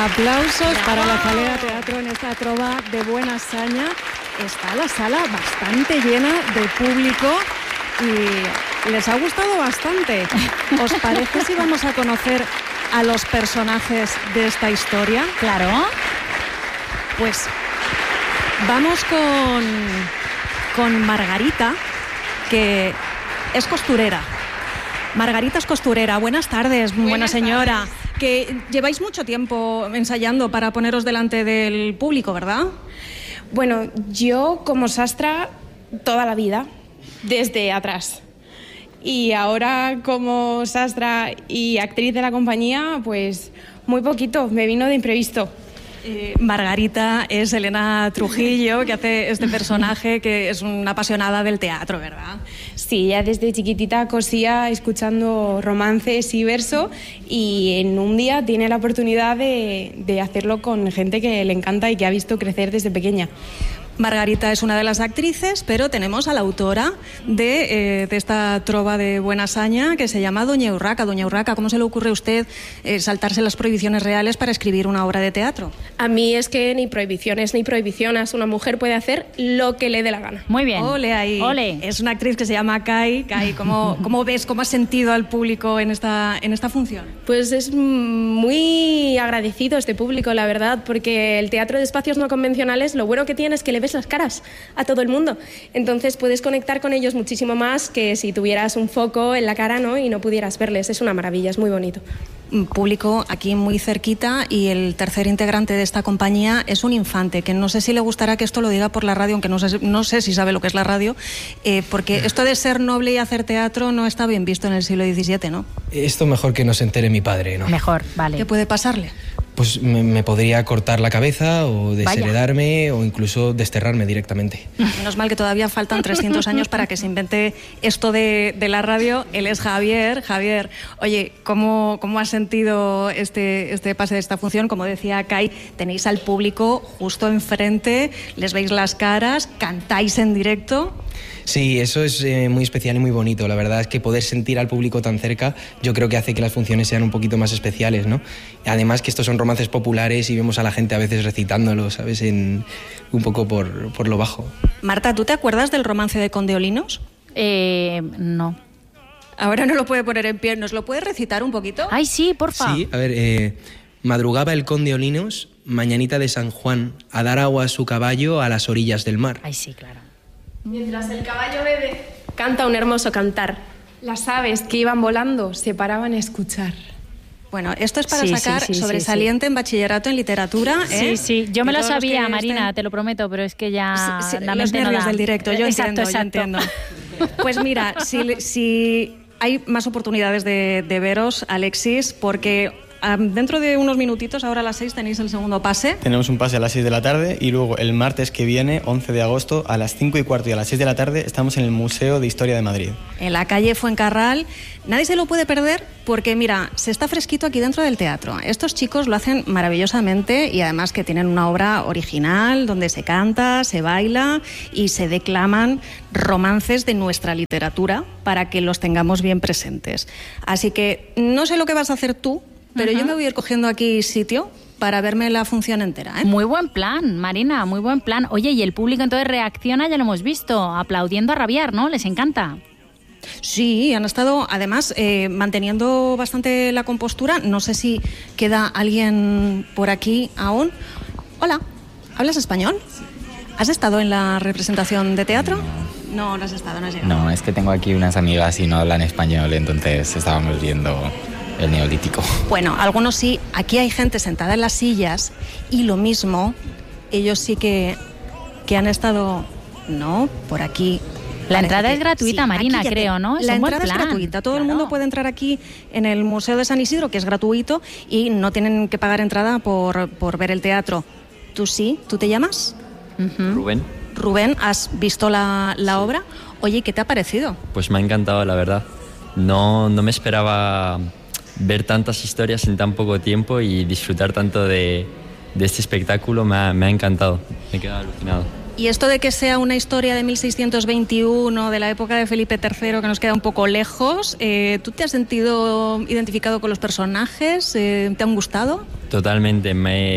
Aplausos para la Calera Teatro en esta trova de buena saña. Está la sala bastante llena de público y les ha gustado bastante. ¿Os parece si vamos a conocer a los personajes de esta historia? Claro. Pues vamos con Margarita, que es costurera. Margarita es costurera. Buenas tardes, buena señora. Tardes. Que lleváis mucho tiempo ensayando para poneros delante del público, ¿verdad? Bueno, yo como sastra toda la vida, desde atrás. Y ahora como sastra y actriz de la compañía, pues muy poquito, me vino de imprevisto. Margarita es Elena Trujillo, que hace este personaje que es una apasionada del teatro, ¿verdad? Sí, ya desde chiquitita cosía escuchando romances y verso y en un día tiene la oportunidad de hacerlo con gente que le encanta y que ha visto crecer desde pequeña. Margarita es una de las actrices, pero tenemos a la autora de esta trova de buena saña que se llama Doña Urraca. Doña Urraca, ¿cómo se le ocurre a usted saltarse las prohibiciones reales para escribir una obra de teatro? A mí es que ni prohibiciones ni prohibiciones, una mujer puede hacer lo que le dé la gana. Muy bien. Ole ahí. Ole. Es una actriz que se llama Kai. Kai, ¿cómo ves, cómo has sentido al público en esta función? Pues es muy agradecido este público, la verdad, porque el teatro de espacios no convencionales, lo bueno que tiene es que le ves las caras a todo el mundo. Entonces puedes conectar con ellos muchísimo más que si tuvieras un foco en la cara, ¿no? Y no pudieras verles. Es una maravilla, es muy bonito. Público aquí muy cerquita y el tercer integrante de esta compañía es un infante, que no sé si le gustará que esto lo diga por la radio, aunque no sé si sabe lo que es la radio, porque esto de ser noble y hacer teatro no está bien visto en el siglo XVII, ¿no? Esto mejor que no se entere mi padre, ¿no? Mejor, vale. ¿Qué puede pasarle? Pues me podría cortar la cabeza o desheredarme o incluso desterrarme directamente. Menos mal que todavía faltan 300 años para que se invente esto de la radio. Él es Javier. Javier, oye, ¿cómo has sentido este pase de esta función? Como decía Kai, tenéis al público justo enfrente, les veis las caras, cantáis en directo. Sí, eso es muy especial y muy bonito. La verdad es que poder sentir al público tan cerca yo creo que hace que las funciones sean un poquito más especiales, ¿no? Además que estos son romances populares y vemos a la gente a veces recitándolo, ¿sabes? Un poco por lo bajo. Marta, ¿tú te acuerdas del romance de Condeolinos? No. Ahora no lo puede poner en pie. ¿Nos lo puede recitar un poquito? Ay, sí, porfa. Sí, a ver, madrugaba el conde Olinos, mañanita de San Juan, a dar agua a su caballo a las orillas del mar. Ay, sí, claro. Mientras el caballo bebe, canta un hermoso cantar. Las aves que iban volando se paraban a escuchar. Bueno, esto es para Sí, sacar sí, sobresaliente en bachillerato en literatura. Sí, sí, yo me lo Todos los sabía, que Marina, estén- te lo prometo, pero es que ya la los mente no nervios da. del directo, yo Exacto, entiendo. Pues mira, si hay más oportunidades de veros, Alexis, porque dentro de unos minutitos, ahora a las 6, tenéis el segundo pase. Tenemos un pase a las 6 de la tarde y luego el martes que viene, 11 de agosto, a las 5:15 y a las 6 de la tarde, estamos en el Museo de Historia de Madrid. En la calle Fuencarral. Nadie se lo puede perder porque, mira, se está fresquito aquí dentro del teatro. Estos chicos lo hacen maravillosamente y además que tienen una obra original donde se canta, se baila y se declaman romances de nuestra literatura para que los tengamos bien presentes. Así que no sé lo que vas a hacer tú, pero yo me voy a ir cogiendo aquí sitio para verme la función entera, ¿eh? Muy buen plan, Marina, muy buen plan. Oye, y el público entonces reacciona, ya lo hemos visto, aplaudiendo a rabiar, ¿no? Les encanta. Sí, han estado además manteniendo bastante la compostura. No sé si queda alguien por aquí aún. Hola, ¿hablas español? ¿Has estado en la representación de teatro? No, no has estado, no has llegado. No, es que tengo aquí unas amigas y no hablan español, entonces estábamos viendo el Neolítico. Bueno, algunos sí. Aquí hay gente sentada en las sillas y lo mismo, ellos sí que han estado, no, por aquí. La Parece entrada que- es gratuita, sí, Marina, aquí ya creo, ¿no? Es La un buen entrada es plan. gratuita. Todo el Claro. mundo puede entrar aquí en el Museo de San Isidro, que es gratuito, y no tienen que pagar entrada por ver el teatro. ¿Tú sí? ¿Tú te llamas? Rubén, Rubén, ¿has visto la obra? Oye, ¿qué te ha parecido? pues me ha encantado, la verdad. No me esperaba ver tantas historias en tan poco tiempo y disfrutar tanto de este espectáculo. Me ha encantado, me he quedado alucinado. Y esto de que sea una historia de 1621, de la época de Felipe III, que nos queda un poco lejos, ¿tú te has sentido identificado con los personajes? ¿Te han gustado? Totalmente.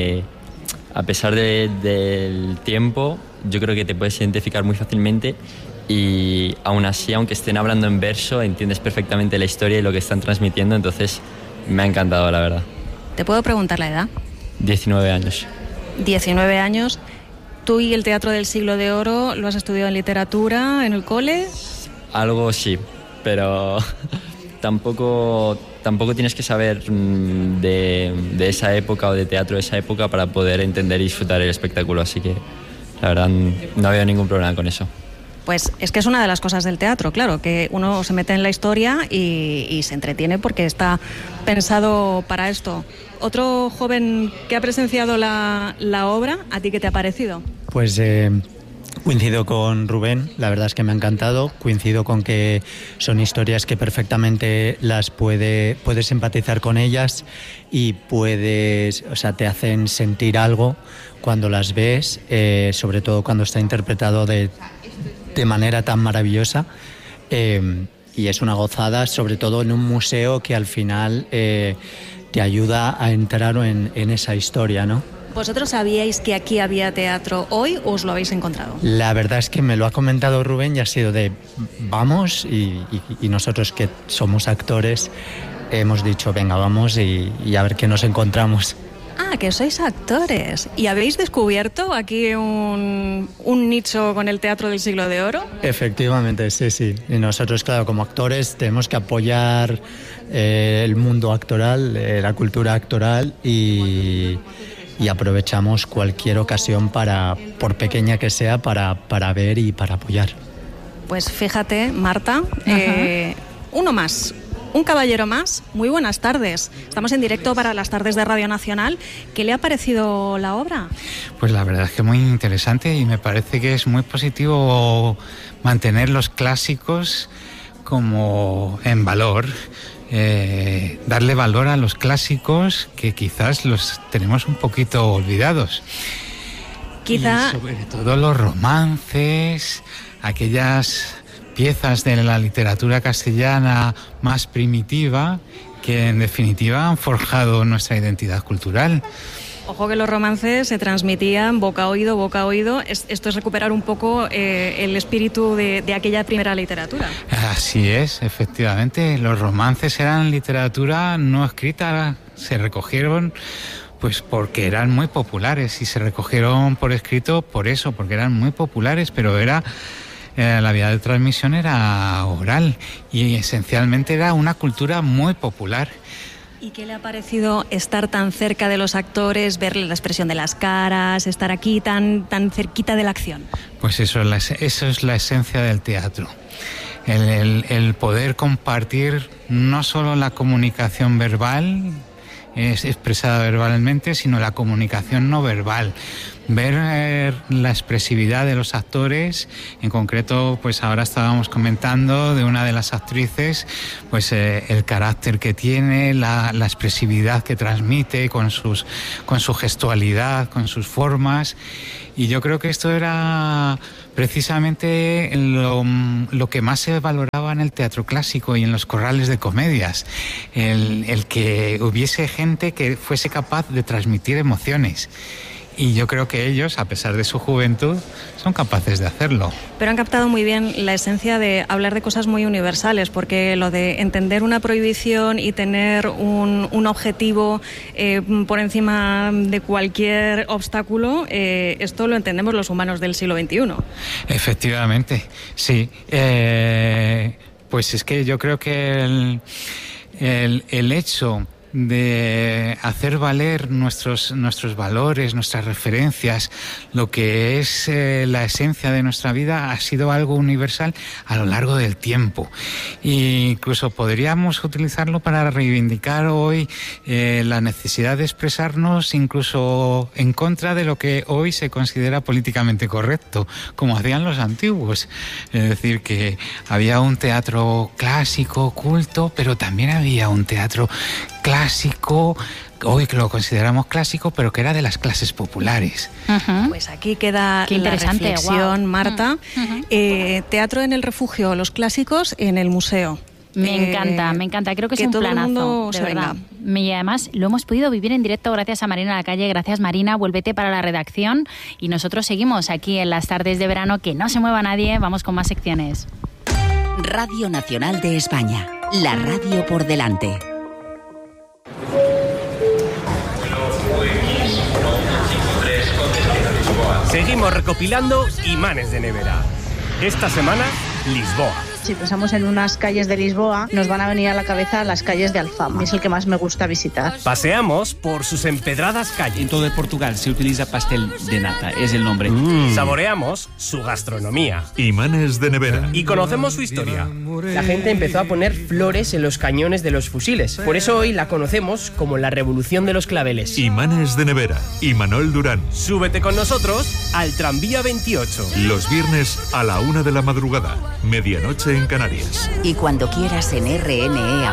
A pesar del tiempo, yo creo que te puedes identificar muy fácilmente y aún así, aunque estén hablando en verso, entiendes perfectamente la historia y lo que están transmitiendo, entonces me ha encantado, la verdad. ¿Te puedo preguntar la edad? 19 años. 19 años. ¿Tú y el Teatro del Siglo de Oro lo has estudiado en literatura, en el cole? Algo sí, pero tampoco tienes que saber de esa época o de teatro de esa época para poder entender y disfrutar el espectáculo, así que la verdad no había ningún problema con eso. Pues es que es una de las cosas del teatro, claro, que uno se mete en la historia y se entretiene porque está pensado para esto. Otro joven que ha presenciado la obra, ¿a ti qué te ha parecido? Pues coincido con Rubén, la verdad es que me ha encantado, coincido con que son historias que perfectamente puedes empatizar con ellas y te hacen sentir algo cuando las ves, sobre todo cuando está interpretado de manera tan maravillosa, y es una gozada, sobre todo en un museo que al final te ayuda a entrar en esa historia, ¿no? ¿Vosotros sabíais que aquí había teatro hoy o os lo habéis encontrado? La verdad es que me lo ha comentado Rubén y ha sido de vamos, y nosotros que somos actores hemos dicho venga, vamos y a ver qué nos encontramos. Ah, que sois actores. ¿Y habéis descubierto aquí un nicho con el Teatro del Siglo de Oro? Efectivamente, sí. Y nosotros, claro, como actores tenemos que apoyar el mundo actoral, la cultura actoral y aprovechamos cualquier ocasión por pequeña que sea, para ver y para apoyar. Pues fíjate, Marta, uno más. Un caballero más, muy buenas tardes. Estamos en directo para las tardes de Radio Nacional. ¿Qué le ha parecido la obra? Pues la verdad es que muy interesante y me parece que es muy positivo mantener los clásicos como en valor, darle valor a los clásicos que quizás los tenemos un poquito olvidados. Quizá... Y sobre todo los romances, aquellas piezas de la literatura castellana más primitiva que en definitiva han forjado nuestra identidad cultural. Ojo que los romances se transmitían boca a oído. Esto es recuperar un poco el espíritu de aquella primera literatura. Así es, efectivamente. Los romances eran literatura no escrita, se recogieron pues porque eran muy populares y se recogieron por escrito por eso, porque eran muy populares, pero la vía de transmisión era oral y esencialmente era una cultura muy popular. ¿Y qué le ha parecido estar tan cerca de los actores, verle la expresión de las caras, estar aquí tan cerquita de la acción? Pues eso es la esencia del teatro. El poder compartir no solo la comunicación verbal, expresada verbalmente, sino la comunicación no verbal. Ver la expresividad de los actores, en concreto, pues ahora estábamos comentando de una de las actrices, pues el carácter que tiene, la expresividad que transmite con su gestualidad, con sus formas, y yo creo que esto era precisamente lo que más se valoraba en el teatro clásico y en los corrales de comedias, el que hubiese gente que fuese capaz de transmitir emociones. Y yo creo que ellos, a pesar de su juventud, son capaces de hacerlo. Pero han captado muy bien la esencia de hablar de cosas muy universales, porque lo de entender una prohibición y tener un objetivo por encima de cualquier obstáculo, esto lo entendemos los humanos del siglo XXI. Efectivamente, sí. Pues es que yo creo que el hecho de hacer valer nuestros valores, nuestras referencias, lo que es la esencia de nuestra vida, ha sido algo universal a lo largo del tiempo. E incluso podríamos utilizarlo para reivindicar hoy la necesidad de expresarnos incluso en contra de lo que hoy se considera políticamente correcto, como hacían los antiguos. Es decir, que había un teatro clásico, culto, pero también había un teatro clásico, hoy que lo consideramos clásico, pero que era de las clases populares. Pues aquí queda Qué interesante, la reflexión, wow. Marta. Teatro en el refugio, los clásicos en el museo. Me encanta, creo que es un todo el planazo, mundo de se verdad. venga. Y además lo hemos podido vivir en directo gracias a Marina Lacalle. Gracias, Marina, vuélvete para la redacción y nosotros seguimos aquí en las tardes de verano, que no se mueva nadie, vamos con más secciones. Radio Nacional de España, la radio por delante. Seguimos recopilando imanes de nevera. Esta semana, Lisboa. Si pensamos en unas calles de Lisboa, nos van a venir a la cabeza las calles de Alfama. Es el que más me gusta visitar. Paseamos por sus empedradas calles. En todo Portugal se utiliza pastel de nata, es el nombre. Saboreamos su gastronomía. Imanes de nevera. Y conocemos su historia. La gente empezó a poner flores en los cañones de los fusiles. Por eso hoy la conocemos como la Revolución de los Claveles. Imanes de nevera. Imanol Durán. Súbete con nosotros al tranvía 28. Los viernes a la 1 de la madrugada. Medianoche en Canarias. Y cuando quieras en RNE